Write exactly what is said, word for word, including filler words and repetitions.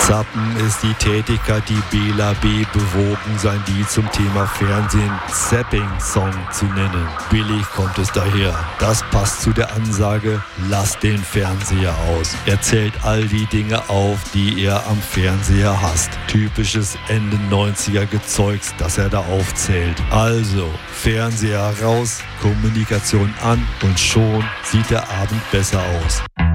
Zappen ist die Tätigkeit, die Bela B. bewogen, sein Lied zum Thema Fernsehen Zapping-Song zu nennen. Billig kommt es daher. Das passt zu der Ansage, lass den Fernseher aus. Er zählt all die Dinge auf, die er am Fernseher hasst. Typisches Ende neunziger Gezeugs, das er da aufzählt. Also, Fernseher raus, Kommunikation an und schon sieht der Abend besser aus.